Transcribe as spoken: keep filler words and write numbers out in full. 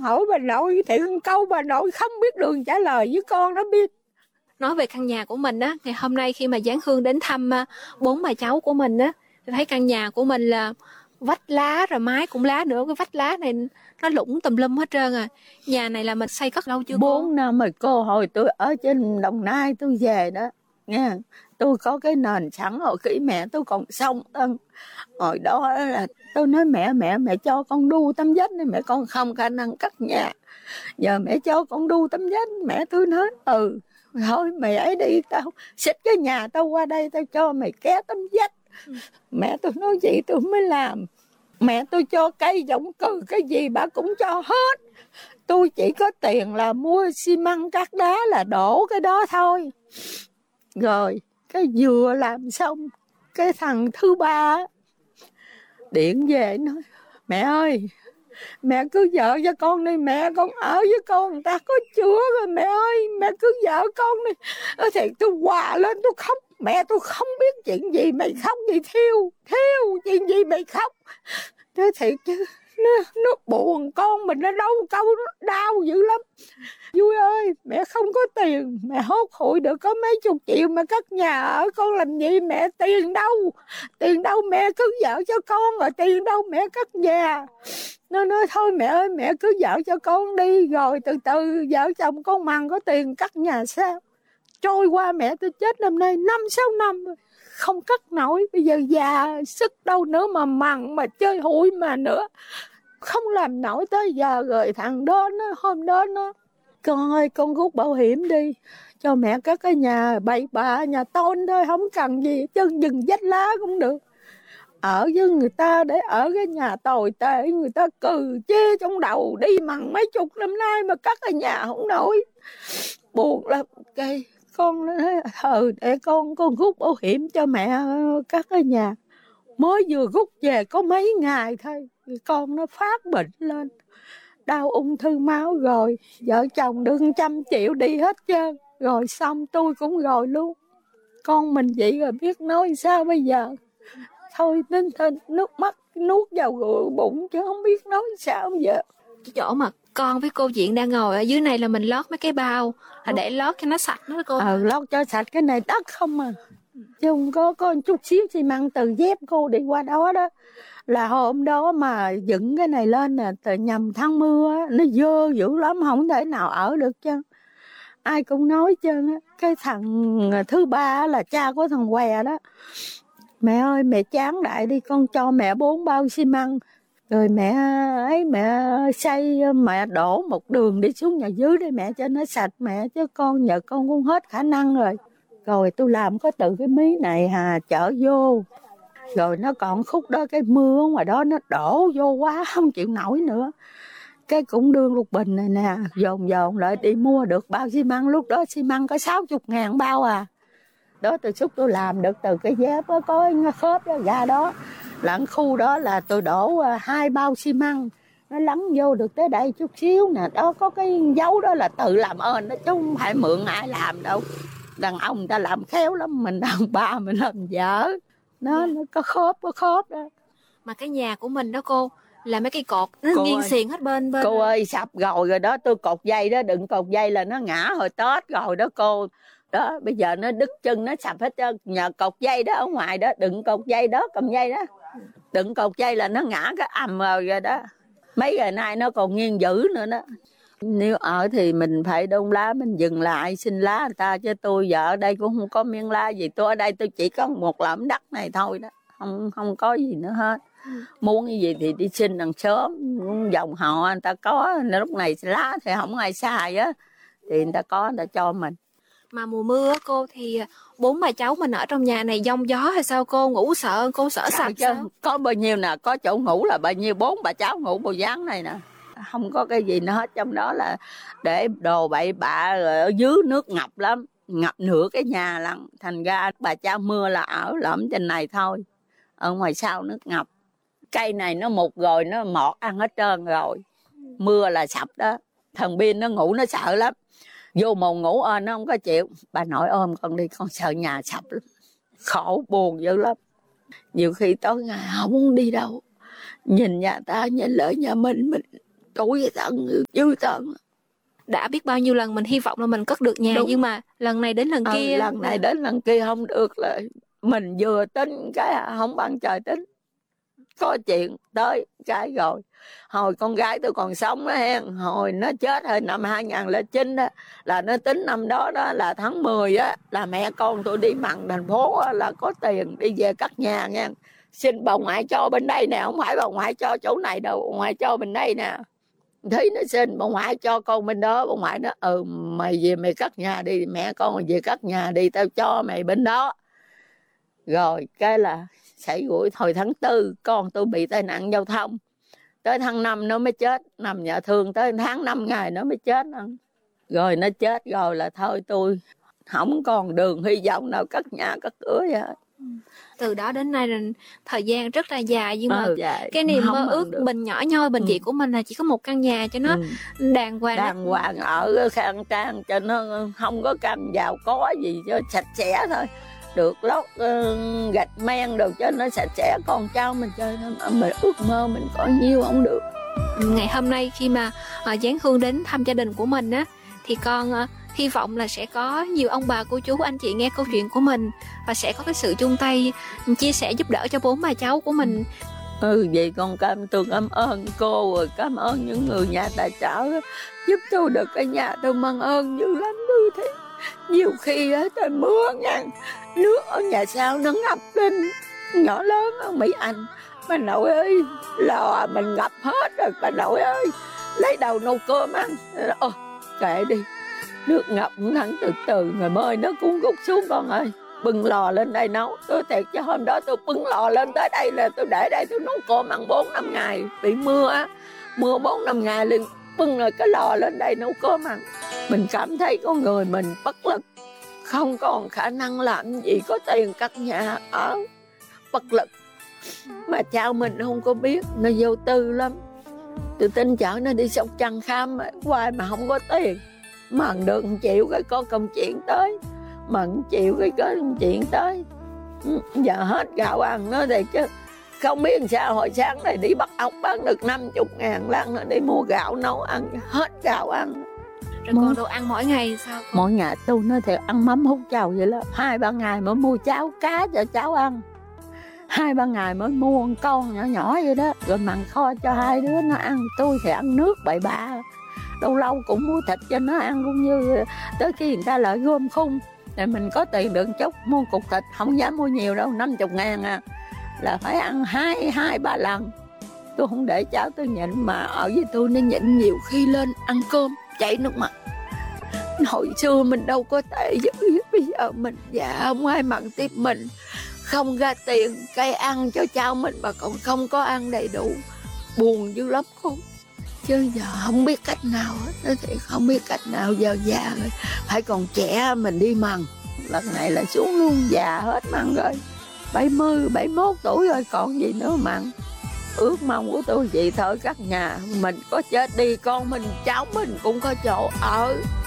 hỏi bà nội thì câu bà nội không biết đường trả lời với con nó biết. Nói về căn nhà của mình á, ngày hôm nay khi mà Giáng Hương đến thăm bốn bà cháu của mình á, thì thấy căn nhà của mình là vách lá rồi mái cũng lá nữa, cái vách lá này nó lủng tùm lum hết trơn à. Nhà này là mình xây cất lâu chưa? Bốn năm rồi cô, hồi tôi ở trên Đồng Nai tôi về đó nghe, tôi có cái nền sẵn hồi khi mẹ tôi còn sống. Hồi đó là tôi nói mẹ mẹ mẹ cho con đu tấm vách này, mẹ con không khả năng cất nhà, giờ mẹ cho con đu tấm vách. Mẹ tôi nói ừ thôi mày ấy đi, tao xích cái nhà tao qua đây tao cho mày ké tấm vách. ừ. Mẹ tôi nói vậy tôi mới làm. Mẹ tôi cho cây giống cừ cái gì bà cũng cho hết. Tôi chỉ có tiền là mua xi măng cát đá là đổ cái đó thôi. Rồi cái vừa làm xong, cái thằng thứ ba điện về nói mẹ ơi, mẹ cứ vợ cho con đi, mẹ con ở với con người ta có chữa rồi, mẹ ơi mẹ cứ vợ con đi. Thì tôi hòa lên tôi khóc. Mẹ tôi không biết chuyện gì mày khóc gì, thiêu thiêu chuyện gì mày khóc. Thế thiệt chứ nó, nó buồn, con mình nó đâu câu nó đau dữ lắm. Vui ơi, mẹ không có tiền, mẹ hốt hụi được có mấy chục triệu mà cất nhà ở, con làm gì mẹ, tiền đâu, tiền đâu mẹ cứ vợ cho con, rồi tiền đâu mẹ cất nhà. Nó nói thôi mẹ ơi mẹ cứ vợ cho con đi, rồi từ từ vợ chồng con mằng có tiền cất nhà sao. Trôi qua mẹ tôi chết năm nay năm sáu năm rồi, không cất nổi. Bây giờ già sức đâu nữa mà mằng mà chơi hụi mà nữa, không làm nổi tới giờ. Rồi thằng đó nó hôm đó nó con ơi con rút bảo hiểm đi cho mẹ cất cái nhà bậy bạ, nhà tôn thôi không cần gì, chân dừng vách lá cũng được. Ở với người ta để ở cái nhà tồi tệ, người ta cừ chê trong đầu, đi mằng mấy chục năm nay mà cất cái nhà không nổi, buồn lắm. Cái con nói ừ để con con rút bảo hiểm cho mẹ cất cái nhà. Mới vừa rút về có mấy ngày thôi con nó phát bệnh lên, đau ung thư máu, rồi vợ chồng đừng trăm triệu đi hết trơn. Rồi xong tôi cũng rồi luôn. Con mình vậy rồi biết nói sao bây giờ. Thôi nên thinh nước mắt nuốt vào bụng chứ không biết nói sao bây giờ. Cái chỗ mà con với cô Diện đang ngồi ở dưới này là mình lót mấy cái bao là để lót cho nó sạch đó cô. Ờ lót cho sạch, cái này đất không à, chứ không có có một chút xíu xi măng từ dép cô đi qua đó đó. Là hôm đó mà dựng cái này lên nè, từ nhằm tháng mưa nó dơ dữ lắm, không thể nào ở được chứ. Ai cũng nói chứ. Cái thằng thứ ba là cha của thằng Què đó, mẹ ơi mẹ chán đại đi, con cho mẹ bốn bao xi măng, rồi mẹ ấy mẹ xây, mẹ đổ một đường đi xuống nhà dưới để mẹ cho nó sạch mẹ, chứ con nhờ con cũng hết khả năng rồi. Rồi tôi làm có từ cái mí này hà chở vô, rồi nó còn khúc đó cái mưa ở ngoài đó nó đổ vô quá không chịu nổi nữa. Cái cũng đương lục bình này nè, dồn dồn lại đi mua được bao xi măng, lúc đó xi măng có sáu mươi ngàn bao à. Đó tôi xúc tôi làm được từ cái dép đó, có khớp đó ra đó, lẫn khu đó là tôi đổ hai bao xi măng, nó lắng vô được tới đây chút xíu nè. Đó có cái dấu đó là tự làm ơn đó chứ không phải mượn ai làm đâu. Đàn ông người ta làm khéo lắm, mình đàn bà mình làm dở. Nó, nó có khớp có khớp đó. Mà cái nhà của mình đó cô là mấy cây cột nó cô nghiêng ơi, xiềng hết bên bên. Cô ơi sập rồi rồi đó, tôi cột dây đó, đừng cột dây là nó ngã hồi Tết rồi đó cô. Đó bây giờ nó đứt chân nó sập hết trơn, nhờ cột dây đó ở ngoài đó, đừng cột dây đó, cầm dây đó, đừng cột dây là nó ngã cái ầm rồi rồi đó. Mấy ngày nay nó còn nghiêng dữ nữa đó. Nếu ở thì mình phải đôn lá, mình dừng lại xin lá người ta, chứ tôi vợ ở đây cũng không có miếng lá gì. Tôi ở đây tôi chỉ có một lẫm đất này thôi đó, không không có gì nữa hết. Muốn cái gì thì đi xin đằng sớm, dòng họ người ta có, lúc này lá thì không ai xài á thì người ta có, người ta cho mình. Mà mùa mưa cô thì bốn bà cháu mình ở trong nhà này giông gió hay sao cô, ngủ sợ, cô sợ sập sao? Có bao nhiêu nè, có chỗ ngủ là bao nhiêu, bốn bà cháu ngủ bộ dáng này nè, không có cái gì nữa hết. Trong đó là để đồ bậy bạ, rồi ở dưới nước ngập lắm, ngập nửa cái nhà lắm. Thành ra bà cháu mưa là ở lẫm trên này thôi, ở ngoài sau nước ngập. Cây này nó mục rồi, nó mọt ăn hết trơn rồi, mưa là sập đó. Thằng Biên nó ngủ nó sợ lắm, vô mồm ngủ ôm nó không có chịu. Bà nội ôm con đi, con sợ nhà sập lắm, khổ buồn dữ lắm. Nhiều khi tối ngày không muốn đi đâu, nhìn nhà ta nhìn lỡ nhà mình mình Tuổi tận dư tận. Đã biết bao nhiêu lần mình hy vọng là mình cất được nhà. Đúng. Nhưng mà lần này đến lần ừ, kia lần này đến lần kia không được, là mình vừa tính cái không bằng trời tính. Có chuyện tới cái rồi. Hồi con gái tôi còn sống đó hen, hồi nó chết hồi năm hai nghìn không trăm lẻ chín đó, là nó tính năm đó đó là tháng mười á, là mẹ con tôi đi mặn thành phố á, là có tiền đi về cất nhà nha. Xin bà ngoại cho bên đây nè, không phải bà ngoại cho chỗ này đâu, bà ngoại cho bên đây nè. Thấy nó xin bà ngoại cho con bên đó, bà ngoại nói ừ mày về mày cất nhà đi, mẹ con về cất nhà đi, tao cho mày bên đó. Rồi cái là xảy rủi hồi tháng tư con tôi bị tai nạn giao thông, tới tháng năm nó mới chết, nằm nhà thương tới tháng năm ngày nó mới chết. Rồi nó chết rồi là thôi tôi không còn đường hy vọng nào cất nhà cất cửa vậy. Từ đó đến nay là thời gian rất là dài, nhưng mà ừ, dạ, cái niềm mơ ước được. Mình nhỏ nhoi bình ừ. dị của mình là chỉ có một căn nhà cho nó ừ. đàng hoàng đàng hoàng ở khang trang, cho nó không có căn giàu có gì, cho sạch sẽ thôi, được lót uh, gạch men đồ cho nó sạch sẽ, con cháu mình chơi nó, mình ước mơ mình có nhiêu không được. Ngày hôm nay khi mà uh, Giáng Hương đến thăm gia đình của mình á, thì con uh, hy vọng là sẽ có nhiều ông bà cô chú anh chị nghe câu chuyện của mình và sẽ có cái sự chung tay chia sẻ giúp đỡ cho bốn bà cháu của mình. Ừ vậy con cảm tôi cảm ơn cô, rồi cảm ơn những người nhà tài trợ giúp tôi được cái nhà, tôi mang ơn dữ lắm như thế. Nhiều khi á trời mưa nha, nước ở nhà sau nó ngập lên nhỏ lớn ở Mỹ Anh, bà nội ơi lò mình ngập hết rồi, bà nội ơi lấy đầu nấu cơm ăn. Ồ kệ đi, nước ngập nắng từ từ rồi mới nó cũng gục xuống con ơi, bưng lò lên đây nấu. Tôi thiệt chứ hôm đó tôi bưng lò lên tới đây là tôi để đây tôi nấu cơm ăn bốn năm ngày, bị mưa á, mưa bốn năm ngày liền bưng rồi cái lò lên đây nấu cơm ăn. Mình cảm thấy con người mình bất lực, không còn khả năng làm gì, có tiền cất nhà ở, bất lực. Mà cháu mình không có biết, nó vô tư lắm. Tôi tin chở nó đi Sóc Trăng khám hoài mà không có tiền, mà được một triệu cái có công chuyện tới, mà một triệu cái có công chuyện tới. Giờ hết gạo ăn nó thì chứ không biết làm sao. Hồi sáng này đi bắt ốc bán được năm mươi ngàn lạng, nó đi mua gạo nấu ăn, hết gạo ăn. Rồi còn đồ ăn mỗi ngày sao? Mỗi ngày tôi nói thì ăn mắm hút chầu vậy đó, hai ba ngày mới mua cháo cá cho cháu ăn, hai ba ngày mới mua một con nhỏ nhỏ vậy đó, rồi mặn kho cho hai đứa nó ăn. Tôi thì ăn nước bậy bạ, lâu lâu cũng mua thịt cho nó ăn, cũng như tới khi người ta lại gom khung để mình có tiền được chút mua cục thịt, không dám mua nhiều đâu, năm mươi ngàn à, là phải ăn hai hai ba lần. Tôi không để cháu tôi nhịn, mà ở với tôi nó nhịn, nhiều khi lên ăn cơm chảy nước mặt. Hồi xưa mình đâu có tệ dữ, bây giờ mình già không ai mặn tiếp mình, không ra tiền cây ăn cho cháu mình mà còn không có ăn đầy đủ, buồn dữ lắm con. Chứ giờ không biết cách nào hết, thì không biết cách nào, giờ già rồi, phải còn trẻ mình đi mần. Lần này là xuống luôn, già hết mặn rồi, bảy mươi, bảy mốt tuổi rồi còn gì nữa mặn. Ước mong của tôi vậy thôi, các nhà mình có chết đi con mình cháu mình cũng có chỗ ở.